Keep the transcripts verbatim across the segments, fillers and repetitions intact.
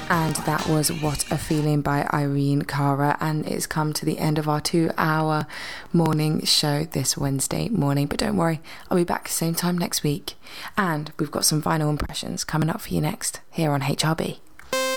And that was What a Feeling by Irene Cara, and it's come to the end of our two hour morning show this Wednesday morning. But don't worry, I'll be back same time next week, and we've got some vinyl impressions coming up for you next here on H R B.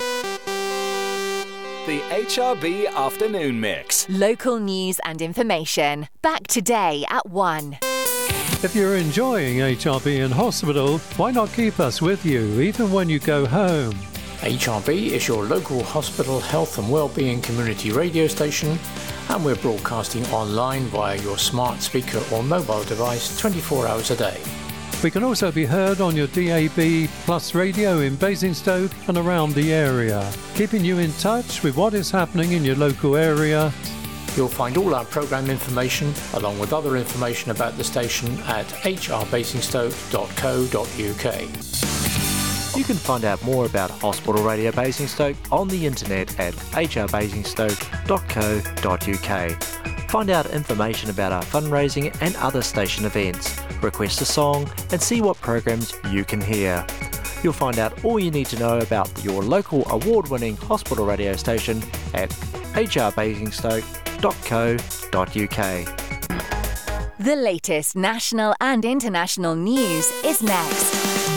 The H R B Afternoon Mix. Local news and information. Back today at one. If you're enjoying H R B in hospital, why not keep us with you even when you go home? H R B is your local hospital health and wellbeing community radio station, and we're broadcasting online via your smart speaker or mobile device twenty-four hours a day. We can also be heard on your D A B Plus radio in Basingstoke and around the area, keeping you in touch with what is happening in your local area. You'll find all our programme information, along with other information about the station, at h r basingstoke dot co dot u k. You can find out more about Hospital Radio Basingstoke on the internet at h r basingstoke dot co dot u k. Find out information about our fundraising and other station events, request a song and see what programs you can hear. You'll find out all you need to know about your local award-winning hospital radio station at h r basingstoke dot co dot u k. The latest national and international news is next.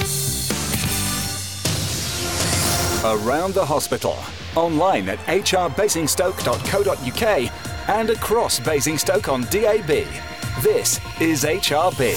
Around the hospital, online at h r basingstoke dot co dot u k and across Basingstoke on D A B. This is H R B.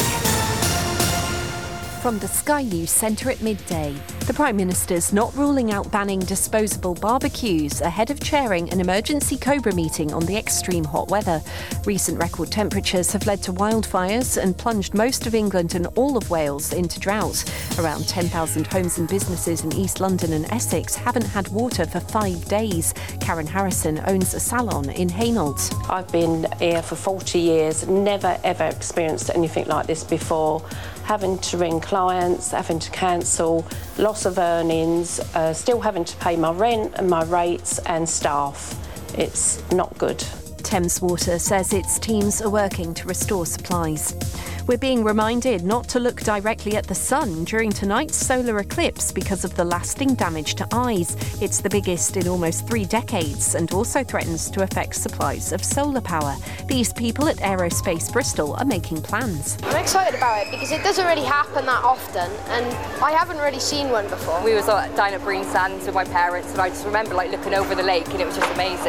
From the Sky News Centre at midday, the Prime Minister's not ruling out banning disposable barbecues ahead of chairing an emergency Cobra meeting on the extreme hot weather. Recent record temperatures have led to wildfires and plunged most of England and all of Wales into drought. Around ten thousand homes and businesses in East London and Essex haven't had water for five days. Karen Harrison owns a salon in Hainault. I've been here for forty years, never ever experienced anything like this before. Having to ring clients, having to cancel, loss of earnings, uh, still having to pay my rent and my rates and staff. It's not good. Thames Water says its teams are working to restore supplies. We're being reminded not to look directly at the sun during tonight's solar eclipse because of the lasting damage to eyes. It's the biggest in almost three decades and also threatens to affect supplies of solar power. These people at Aerospace Bristol are making plans. I'm excited about it because it doesn't really happen that often and I haven't really seen one before. We was uh, down at Breen Sands with my parents and I just remember like looking over the lake and it was just amazing.